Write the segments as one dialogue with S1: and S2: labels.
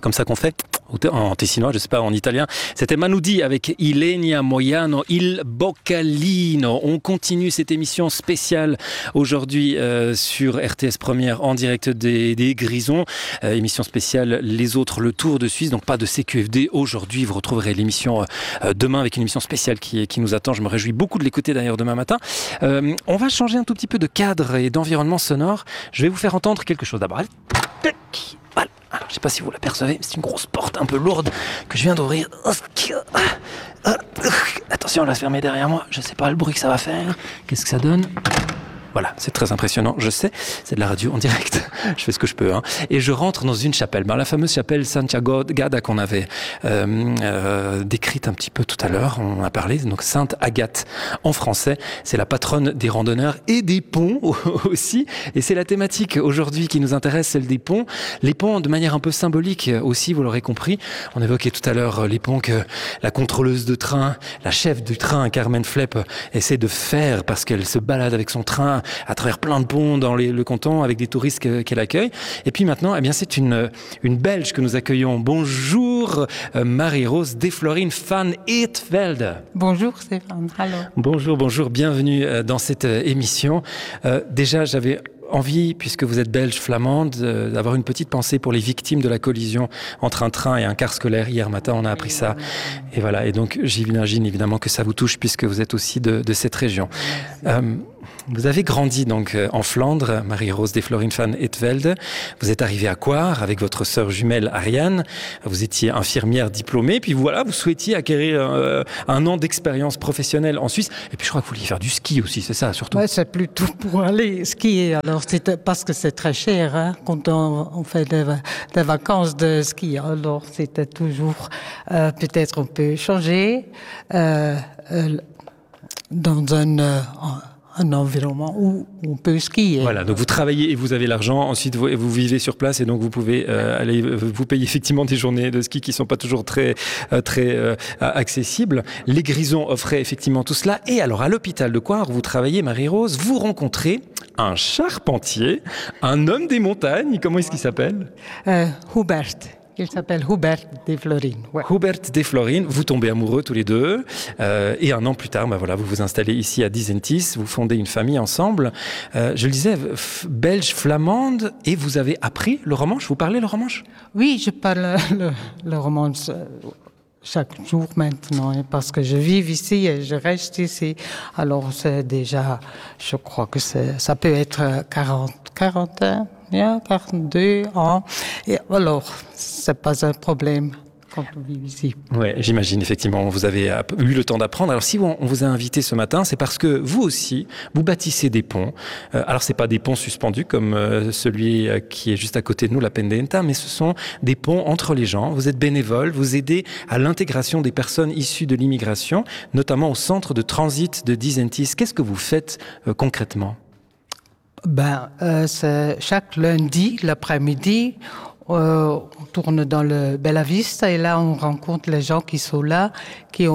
S1: comme ça qu'on fait en tessinois, je sais pas, en italien. C'était Manoudi avec Ilenia Moiano, Il Boccalino. On continue cette émission spéciale aujourd'hui sur RTS Première en direct des Grisons. Émission spéciale Les Autres, le Tour de Suisse. Donc pas de CQFD aujourd'hui. Vous retrouverez l'émission demain avec une émission spéciale qui nous attend. Je me réjouis beaucoup de l'écouter d'ailleurs demain matin. On va changer un tout petit peu de cadre et d'environnement sonore. Je vais vous faire entendre quelque chose d'abord. Voilà. Alors, je ne sais pas si vous l'apercevez, c'est une grosse porte un peu lourde que je viens d'ouvrir. Attention, elle va se fermer derrière moi. Je ne sais pas le bruit que ça va faire. Qu'est-ce que ça donne ? Voilà, c'est très impressionnant, je sais, c'est de la radio en direct, je fais ce que je peux. Et je rentre dans une chapelle, la fameuse chapelle Santiago Gada qu'on avait décrite un petit peu tout à l'heure, on en a parlé, donc Sainte Agathe en français, c'est la patronne des randonneurs et des ponts aussi, et c'est la thématique aujourd'hui qui nous intéresse, celle des ponts. Les ponts de manière un peu symbolique aussi, vous l'aurez compris, on évoquait tout à l'heure les ponts que la contrôleuse de train, la chef du train, Carmen Flepp, essaie de faire parce qu'elle se balade avec son train à travers plein de ponts dans le canton avec des touristes qu'elle accueille. Et puis maintenant, c'est une Belge que nous accueillons. Bonjour Marie-Rose Deflorine van Eetvelde.
S2: Bonjour Stéphane, hello.
S1: Bonjour, bienvenue dans cette émission. Déjà, j'avais envie, puisque vous êtes belge flamande, d'avoir une petite pensée pour les victimes de la collision entre un train et un car scolaire. Hier matin, on a appris ça. Et voilà. Et donc, j'imagine évidemment que ça vous touche puisque vous êtes aussi de cette région. Vous avez grandi donc en Flandre, Marie-Rose Deflorine van Eetvelde. Vous êtes arrivée à Coire avec votre sœur jumelle Ariane. Vous étiez infirmière diplômée. Puis voilà, vous souhaitiez acquérir un an d'expérience professionnelle en Suisse. Et puis je crois que vous vouliez faire du ski aussi, c'est ça surtout.
S2: Ouais, c'est plutôt pour aller skier. Alors c'est parce que c'est très cher quand on fait des vacances de ski. Alors c'était toujours peut-être on peut changer dans un environnement où on peut skier.
S1: Voilà, donc vous travaillez et vous avez l'argent, ensuite vous vivez sur place et donc vous pouvez aller vous payer effectivement des journées de ski qui sont pas toujours très accessibles. Les Grisons offraient effectivement tout cela. Et alors à l'hôpital de Coire, vous travaillez, Marie-Rose, vous rencontrez un charpentier, un homme des montagnes. Comment est-ce qu'il s'appelle ?
S2: Hubert. Il s'appelle Hubert Deflorine. Ouais.
S1: Hubert Deflorine, vous tombez amoureux tous les deux. Et un an plus tard, vous vous installez ici à Disentis, vous fondez une famille ensemble. Je le disais, belge, flamande, et vous avez appris le romanche. Vous parlez le romanche ?
S2: Oui, je parle le romanche chaque jour maintenant, parce que je vis ici et je reste ici. Alors c'est déjà, je crois que ça peut être 41. 42 ans. Et alors, c'est pas un problème quand on vit ici.
S1: Oui, j'imagine, effectivement, vous avez eu le temps d'apprendre. Alors, si on vous a invité ce matin, c'est parce que vous aussi, vous bâtissez des ponts. Alors, c'est pas des ponts suspendus comme celui qui est juste à côté de nous, la Pendenta, mais ce sont des ponts entre les gens. Vous êtes bénévole, vous aidez à l'intégration des personnes issues de l'immigration, notamment au centre de transit de Disentis. Qu'est-ce que vous faites concrètement ?
S2: C'est chaque lundi, l'après-midi, on tourne dans le Bella Vista et là, on rencontre les gens qui sont là, qui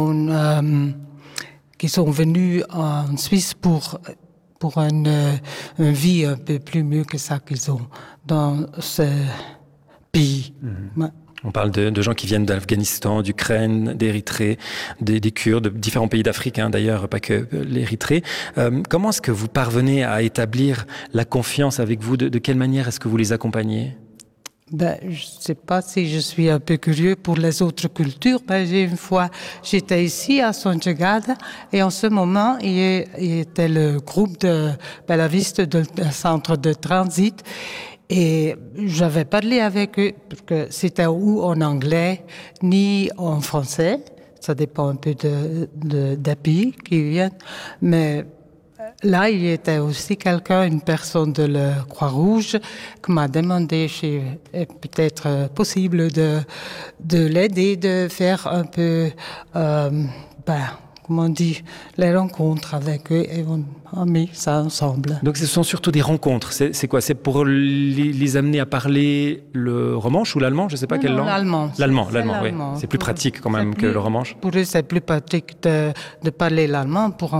S2: sont venus en Suisse pour une vie un peu plus mieux que ça qu'ils ont dans ce pays. Mm-hmm. Ouais.
S1: On parle de gens qui viennent d'Afghanistan, d'Ukraine, d'Érythrée, des Kurdes, de différents pays d'Afrique, d'ailleurs, pas que l'Érythrée. Comment est-ce que vous parvenez à établir la confiance avec vous ? De quelle manière est-ce que vous les accompagnez ?
S2: Je ne sais pas si je suis un peu curieux pour les autres cultures. Une fois, j'étais ici à Santiago et en ce moment, il y était le groupe de Bella Vista, du centre de transit. Et j'avais parlé avec eux, parce que c'était ou en anglais, ni en français. Ça dépend un peu des pays qui viennent. Mais là, il y était aussi une personne de la Croix-Rouge, qui m'a demandé si c'est peut-être possible de l'aider, de faire un peu, comment on dit, les rencontres avec eux et on a mis ça ensemble.
S1: Donc ce sont surtout des rencontres. C'est quoi ? C'est pour les amener à parler le romanche ou l'allemand ? Je ne sais pas quelle langue.
S2: L'allemand.
S1: L'allemand, oui. C'est plus pratique quand même que le romanche.
S2: Pour eux, c'est plus pratique de parler l'allemand pour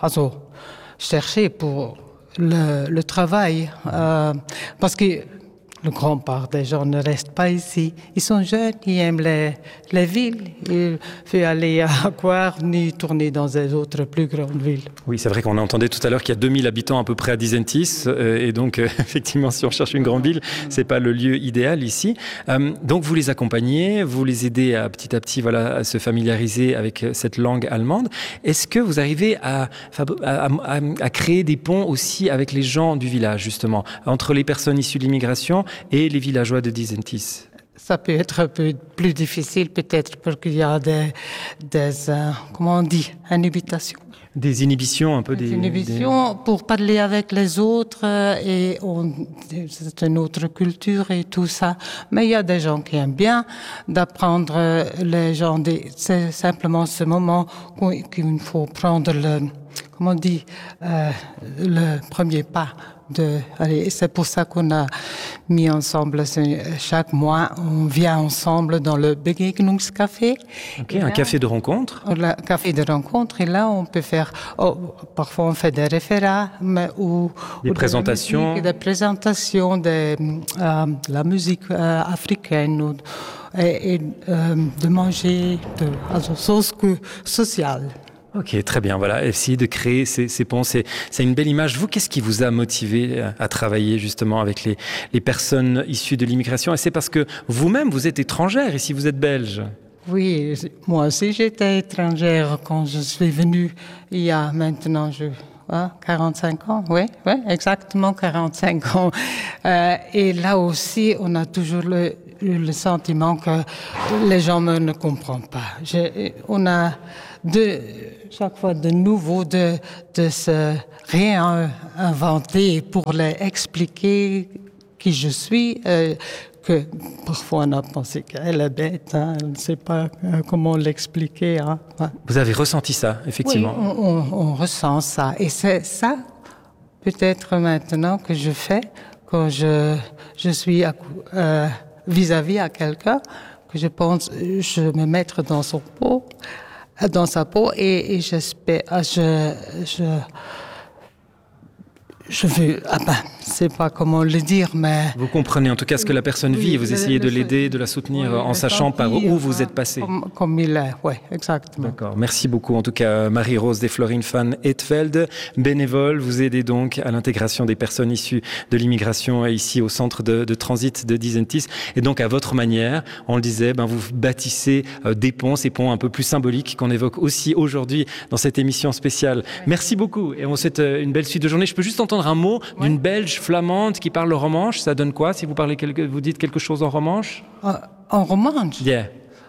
S2: chercher pour le travail. Parce que le grand part des gens ne restent pas ici. Ils sont jeunes, ils aiment les villes. Ils veulent aller à Guarni, tourner dans les autres plus grandes villes.
S1: Oui, c'est vrai qu'on entendait tout à l'heure qu'il y a 2000 habitants à peu près à Disentis. Et donc, effectivement, si on cherche une grande ville, c'est pas le lieu idéal ici. Donc, vous les accompagnez, vous les aidez à petit, voilà, à se familiariser avec cette langue allemande. Est-ce que vous arrivez à créer des ponts aussi avec les gens du village, justement, entre les personnes issues de l'immigration et les villageois de Disentis?
S2: Ça peut être un peu plus difficile peut-être parce qu'il y a des comment on dit, inhibitions.
S1: Des inhibitions, un peu
S2: des inhibitions pour parler avec les autres c'est une autre culture et tout ça. Mais il y a des gens qui aiment bien d'apprendre les gens. C'est simplement ce moment qu'il faut prendre le premier pas. C'est pour ça qu'on a mis ensemble, chaque mois, on vient ensemble dans le Begegnungscafé.
S1: Okay, un café de rencontre.
S2: Le café de rencontre, et là, on peut faire, parfois on fait des référats, ou
S1: des présentations.
S2: Des présentations de la musique africaine, et de manger, sauce sociale.
S1: Ok, très bien. Voilà, essayer de créer ces ponts, c'est une belle image. Vous, qu'est-ce qui vous a motivé à travailler justement avec les personnes issues de l'immigration? Et c'est parce que vous-même, vous êtes étrangère ici, vous êtes belge.
S2: Oui, moi aussi j'étais étrangère quand je suis venue il y a maintenant 45 ans, oui, exactement 45 ans. Et là aussi, on a toujours eu le sentiment que les gens ne comprennent pas. On a chaque fois de nouveau de se réinventer pour les expliquer qui je suis, que parfois on a pensé qu'elle est bête, elle ne sait pas comment l'expliquer.
S1: Vous avez ressenti ça, effectivement.
S2: Oui, on ressent ça. Et c'est ça, peut-être maintenant que je fais, quand je suis vis-à-vis à quelqu'un, que je pense, je me mettre dans sa peau et j'espère, je veux, je sais pas comment le dire, mais...
S1: Vous comprenez en tout cas ce que la personne vit et vous essayez de l'aider, de la soutenir en sachant par où vous êtes passé.
S2: Comme il est, oui, exactement.
S1: D'accord, merci beaucoup en tout cas Marie-Rose Desflorines van Etvelde, bénévole, vous aidez donc à l'intégration des personnes issues de l'immigration ici au centre de transit de Disentis et donc à votre manière, on le disait, vous bâtissez des ponts, ces ponts un peu plus symboliques qu'on évoque aussi aujourd'hui dans cette émission spéciale. Oui. Merci beaucoup et on vous souhaite une belle suite de journée. Je peux juste entendre un mot d'une Belge flamande qui parle le romanche, ça donne quoi si vous dites quelque chose en romanche?
S2: En romanche?
S1: Yeah.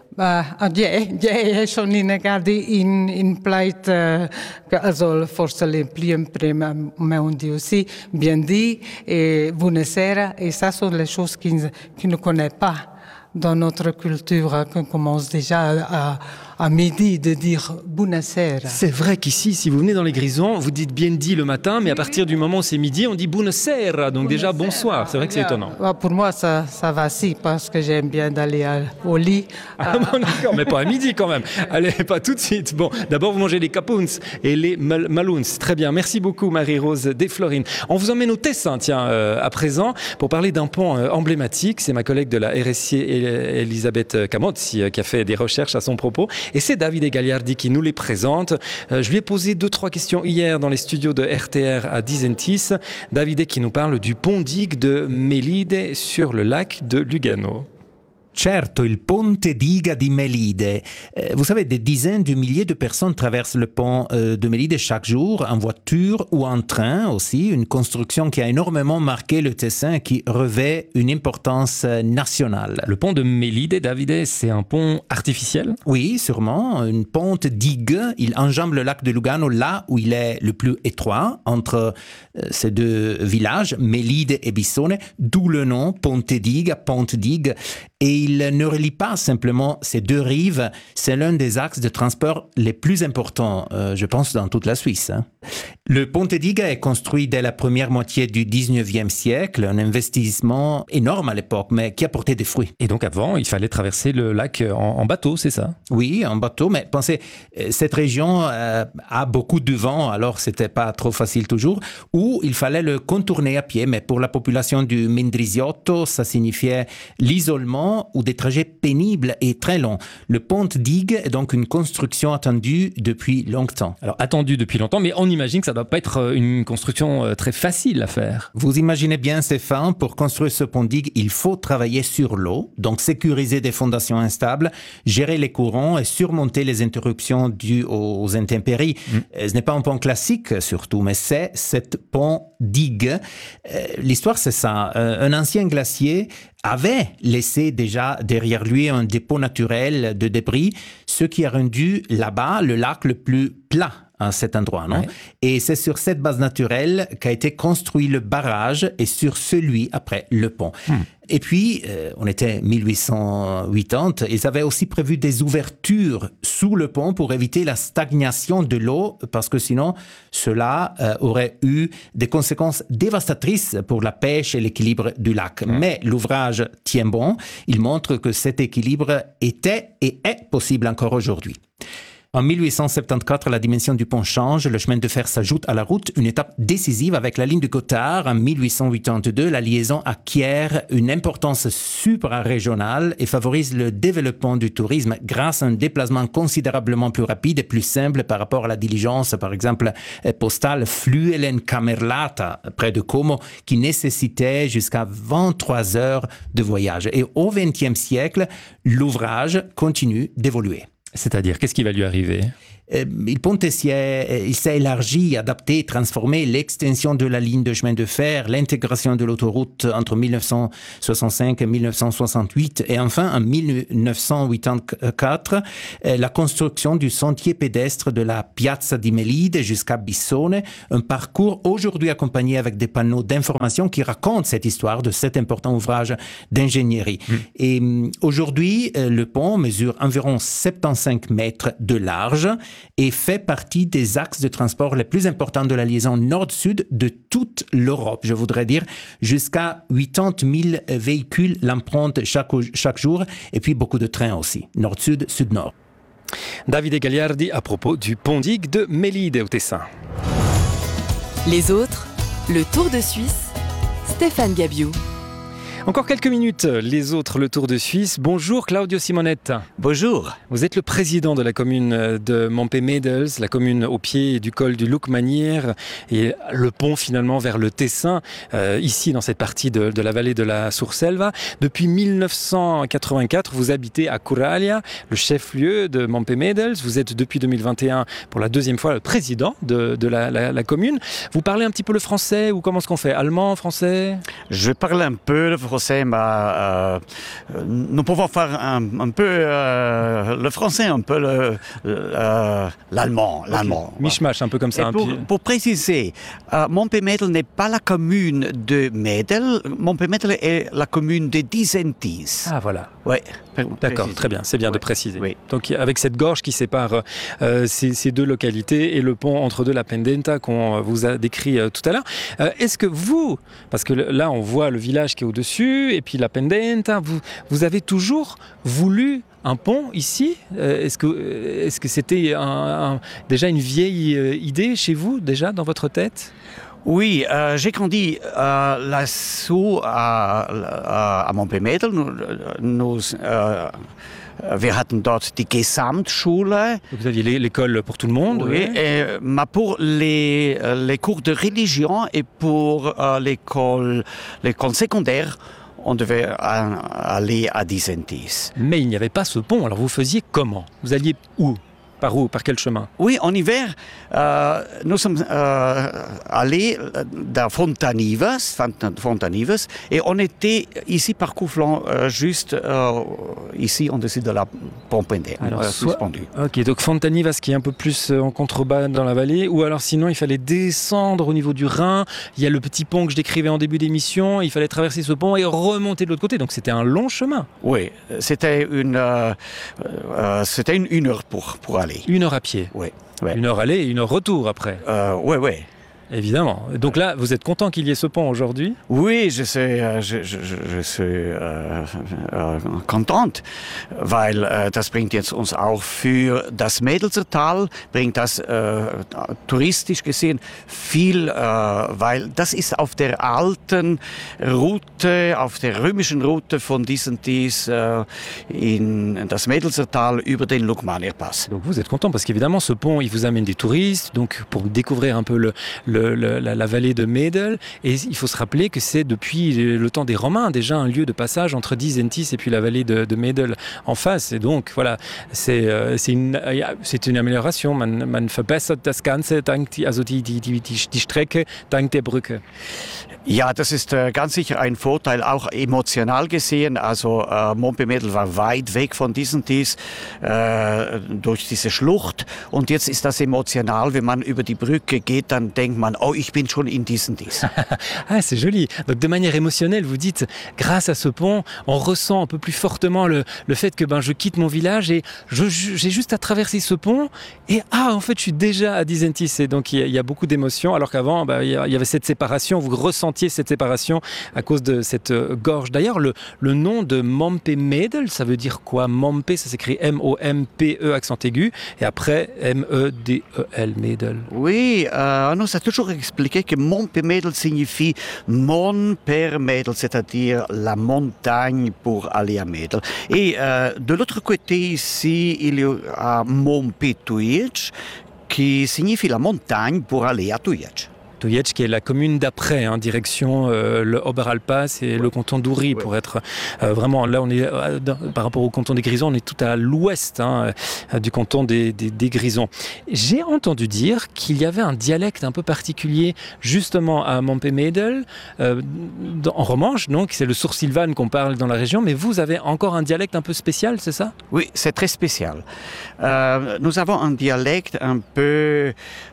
S2: Jij schon in pleit also forse le prime mais on dit aussi bien dit et buonasera et ça sont les choses qu'ils ne connaissent pas dans notre culture, qu'on commence déjà à midi de dire buonasera.
S1: C'est vrai qu'ici, si vous venez dans les Grisons, vous dites bien dit le matin, mais à partir du moment où c'est midi, on dit buonasera, donc déjà bonsoir. C'est vrai que c'est étonnant.
S2: Pour moi, ça va si, parce que j'aime bien d'aller au lit.
S1: D'accord, mais pas à midi quand même. Allez, pas tout de suite. Bon, d'abord vous mangez les kapuns et les malouns. Très bien, merci beaucoup Marie-Rose Desflorines. On vous emmène au Tessin, tiens, à présent, pour parler d'un pont emblématique. C'est ma collègue de la RSI, Elisabeth Camozzi, qui a fait des recherches à son propos. Et c'est Davide Gagliardi qui nous les présente. Je lui ai posé 2-3 questions hier dans les studios de RTR à Disentis. Davide qui nous parle du pont-digue de Melide sur le lac de Lugano.
S3: Certo, il ponte diga di Melide. Vous savez, des dizaines de milliers de personnes traversent le pont de Melide chaque jour, en voiture ou en train aussi, une construction qui a énormément marqué le Tessin et qui revêt une importance nationale.
S1: Le pont de Melide, Davide, c'est un pont artificiel?
S3: Oui, sûrement. Une ponte digue. Il enjambe le lac de Lugano là où il est le plus étroit, entre ces deux villages, Melide et Bissone, d'où le nom ponte digue. Et il ne relie pas simplement ces deux rives. C'est l'un des axes de transport les plus importants, je pense, dans toute la Suisse. Le Ponte Diga est construit dès la première moitié du 19e siècle, un investissement énorme à l'époque, mais qui a porté des fruits.
S1: Et donc avant, il fallait traverser le lac en bateau, c'est ça?
S3: Oui, en bateau, mais pensez, cette région a beaucoup de vent, alors c'était pas trop facile toujours, ou il fallait le contourner à pied, mais pour la population du Mendrisiotto, ça signifiait l'isolement ou des trajets pénibles et très longs. Le Ponte Digue est donc une construction attendue depuis longtemps.
S1: Alors attendue depuis longtemps, mais on imagine que ça ne doit pas être une construction très facile à faire.
S3: Vous imaginez bien, Stéphane, pour construire ce pont digue, il faut travailler sur l'eau, donc sécuriser des fondations instables, gérer les courants et surmonter les interruptions dues aux intempéries. Ce n'est pas un pont classique surtout, mais c'est cette pont digue. L'histoire, c'est ça. Un ancien glacier avait laissé déjà derrière lui un dépôt naturel de débris, ce qui a rendu là-bas le lac le plus plat à cet endroit, non? Ouais. Et c'est sur cette base naturelle qu'a été construit le barrage et sur celui, après, le pont. Et puis, on était 1880, ils avaient aussi prévu des ouvertures sous le pont pour éviter la stagnation de l'eau, parce que sinon, cela aurait eu des conséquences dévastatrices pour la pêche et l'équilibre du lac. Mais l'ouvrage tient bon, il montre que cet équilibre était et est possible encore aujourd'hui. En 1874, la dimension du pont change, le chemin de fer s'ajoute à la route, une étape décisive avec la ligne de Gotthard. En 1882, la liaison acquiert une importance supra-régionale et favorise le développement du tourisme grâce à un déplacement considérablement plus rapide et plus simple par rapport à la diligence, par exemple, postale Fluelen-Camerlata, près de Como, qui nécessitait jusqu'à 23 heures de voyage. Et au XXe siècle, l'ouvrage continue d'évoluer.
S1: C'est-à-dire, qu'est-ce qui va lui arriver ?
S3: Il s'est élargi, adapté, transformé, l'extension de la ligne de chemin de fer, l'intégration de l'autoroute entre 1965 et 1968 et enfin en 1984, la construction du sentier pédestre de la Piazza di Melide jusqu'à Bissone, un parcours aujourd'hui accompagné avec des panneaux d'information qui racontent cette histoire de cet important ouvrage d'ingénierie. Et aujourd'hui, le pont mesure environ 75 mètres de large et fait partie des axes de transport les plus importants de la liaison nord-sud de toute l'Europe. Je voudrais dire jusqu'à 80 000 véhicules l'empruntent chaque jour et puis beaucoup de trains aussi, nord-sud, sud-nord.
S1: Davide Gagliardi à propos du pont digue de Melide au Tessin.
S4: Les autres, le Tour de Suisse, Stéphane Gabiou.
S1: Encore quelques minutes, les autres, le Tour de Suisse. Bonjour Claudio Simonetta.
S5: Bonjour.
S1: Vous êtes le président de la commune de Montpellier-Medels, la commune au pied du col du Lukmanier et le pont finalement vers le Tessin, ici dans cette partie de la vallée de la Surselva. Depuis 1984, vous habitez à Curaglia, le chef-lieu de Montpellier-Medels. Vous êtes depuis 2021 pour la deuxième fois le président de la commune. Vous parlez un petit peu le français ou comment est-ce qu'on fait ? Allemand, français ?
S5: Je parle un peu le français, mais nous pouvons faire un peu le français, un peu l'allemand.
S1: Okay. Mishmash, un peu comme ça.
S5: Pour préciser, Montpellier-Medels n'est pas la commune de Medel. Montpellier-Medels est la commune de Disentis.
S1: Ah voilà.
S5: Ouais.
S1: D'accord, très bien, c'est bien de préciser.
S5: Oui.
S1: Donc avec cette gorge qui sépare ces deux localités et le pont entre deux, la Pendenta, qu'on vous a décrit tout à l'heure. Est-ce que vous, parce que là on voit le village qui est au-dessus et puis la Pendenta, vous avez toujours voulu un pont ici ? Est-ce que c'était déjà une vieille idée chez vous, déjà dans votre tête ?
S5: Oui, j'ai grandi là-dessous à Montpellier-Medels. Wir hatten dort die Gesamtschule.
S1: Vous aviez l'école pour tout le monde.
S5: Oui, mais pour les cours de religion et pour l'école secondaire, on devait aller à Disentis.
S1: Mais il n'y avait pas ce pont, alors vous faisiez comment ? Vous alliez où ? Par où? Par quel chemin?
S5: Oui, en hiver, nous sommes allés dans Fontanivas, et on était ici par Couflan, juste ici, en-dessus de la Pompendère, suspendue.
S1: Ok, donc Fontanivas qui est un peu plus en contrebas dans la vallée, ou alors sinon il fallait descendre au niveau du Rhin, il y a le petit pont que je décrivais en début d'émission, il fallait traverser ce pont et remonter de l'autre côté, donc c'était un long chemin.
S5: Oui, c'était une heure pour aller.
S1: 1 heure à pied.
S5: Oui.
S1: 1 heure aller et 1 heure retour après.
S5: Oui.
S1: Évidemment. Donc là, vous êtes content qu'il y ait ce pont aujourd'hui?
S5: Oui, je suis content, weil das bringt jetzt uns auch für das Mädelsertal, bringt das touristisch gesehen viel, weil das ist auf der alten Route, auf der römischen Route von Disentis in das Mädelsertal über den Lukmanierpass.
S1: Donc vous êtes content parce qu'évidemment ce pont il vous amène des touristes donc pour découvrir un peu la vallée de Mädel, et il faut se rappeler que c'est depuis le temps des Romains déjà un lieu de passage entre Disentis et puis la vallée de Mädel en face, et donc voilà, c'est une amélioration, man verbessert das Ganze dank die Strecke dank der Brücke.
S5: Ja, das ist ganz sicher ein Vorteil, auch emotional gesehen. Also Montpellier war weit weg von Disentis durch diese Schlucht, und jetzt ist das emotional, wenn man über die Brücke geht, dann denkt man, oh, ich bin schon in Disentis.
S1: Ah, c'est joli. Donc de manière émotionnelle, vous dites, grâce à ce pont, on ressent un peu plus fortement le fait que je quitte mon village et j'ai juste à traverser ce pont et en fait je suis déjà à Disentis, et donc il y a beaucoup d'émotions, alors qu'avant il y avait cette séparation, vous ressentiez cette séparation à cause de cette gorge. D'ailleurs le nom de Montpellier, ça veut dire quoi? Mompe, ça s'écrit M-O-M-P-E accent aigu, et après M-E-D-E-L, Mädel.
S5: Oui, on nous a toujours expliqué que Montpellier signifie Mont per Mädel, c'est-à-dire la montagne pour aller à Mädel. Et de l'autre côté ici, il y a Montpetouietsch qui signifie la montagne pour aller à Tuietsch.
S1: Tuietsch qui est la commune d'après, direction le Oberalpas et le canton d'Uri, pour être vraiment, là on est par rapport au canton des Grisons, on est tout à l'ouest du canton des Grisons. J'ai entendu dire qu'il y avait un dialecte un peu particulier justement à Montpellier, en Romanche, donc c'est le Soursilvan qu'on parle dans la région, mais vous avez encore un dialecte un peu spécial, c'est ça?
S5: Oui, c'est très spécial. Nous avons un dialecte un peu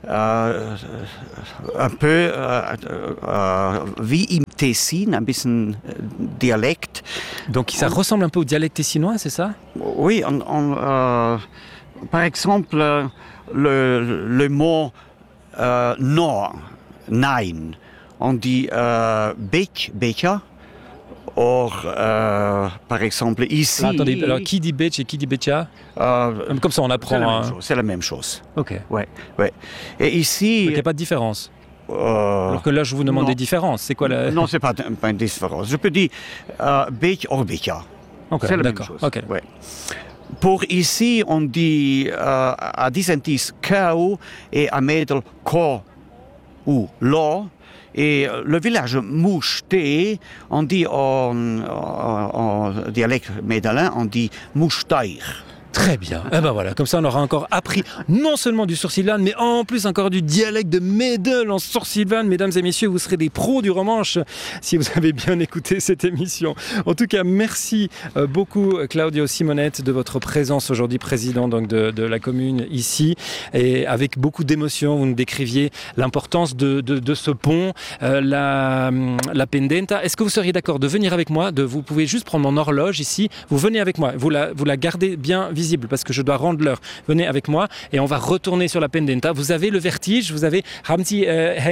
S5: wie im Tessin, un bisschen Dialekt.
S1: Donc ça ressemble un peu au dialecte tessinois, c'est ça?
S5: Oui, par exemple, le mot non, nein, on dit becha. Or, par exemple, ici...
S1: Là, attendez, alors qui dit Bech et qui dit Becha? Comme ça, on apprend.
S5: C'est la même chose.
S1: Ok.
S5: Ouais. Et ici...
S1: Donc, il n'y a pas de différence. Alors que là, je vous demande des différences. C'est quoi la...
S5: Non, ce n'est pas une différence. Je peux dire Bech or Becha.
S1: Okay,
S5: c'est la même chose. Okay. Ouais. Pour ici, on dit à Disentis Kao et à Mädel Ko ou Lo. Et le village Moucheté, on dit en dialecte médalin, on dit Mouchtaïr.
S1: Très bien. Et ben voilà, comme ça on aura encore appris non seulement du Soursilvan, mais en plus encore du dialecte de Mädel en Soursilvan. Mesdames et messieurs, vous serez des pros du romanche si vous avez bien écouté cette émission. En tout cas, merci beaucoup Claudio Simonette de votre présence aujourd'hui, président donc, de la commune ici. Et avec beaucoup d'émotion, vous nous décriviez l'importance de ce pont, la Pendenta. Est-ce que vous seriez d'accord de venir avec moi? Vous pouvez juste prendre mon horloge ici, vous venez avec moi, vous la gardez bien visible parce que je dois rendre l'heure. Venez avec moi et on va retourner sur la Pendenta. Vous avez le vertige, vous avez... Haben Sie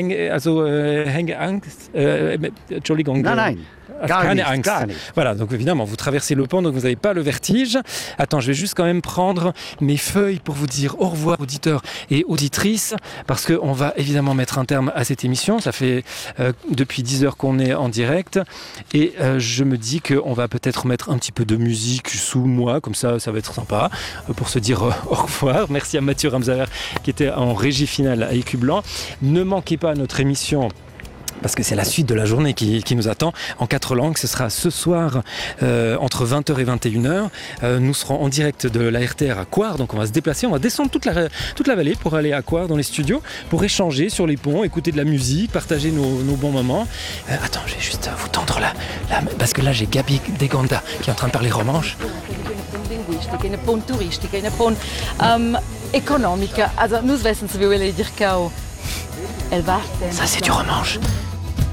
S1: Angst? Entschuldigung.
S5: Nein.
S1: Keine Angst. Voilà, donc évidemment, vous traversez le pont, donc vous n'avez pas le vertige. Attends, je vais juste quand même prendre mes feuilles pour vous dire au revoir, auditeurs et auditrices, parce qu'on va évidemment mettre un terme à cette émission. Ça fait depuis 10 heures qu'on est en direct, et je me dis qu'on va peut-être mettre un petit peu de musique sous moi, comme ça va être sympa, pour se dire au revoir. Merci à Mathieu Ramsaver qui était en régie finale à Écu Blanc. Ne manquez pas notre émission parce que c'est la suite de la journée qui nous attend en 4 langues. Ce sera ce soir entre 20h et 21h. Nous serons en direct de la RTR à Coire, donc on va se déplacer, on va descendre toute la vallée pour aller à Coire dans les studios, pour échanger sur les ponts, écouter de la musique, partager nos bons moments. Attends, je vais juste vous tendre parce que là j'ai Gabi Deganda qui est en train de parler romanche.
S6: Eine Pont touristica, eine Pont economica. Also, nous wissen, wie will ich dir.
S1: Ça c'est du romanche.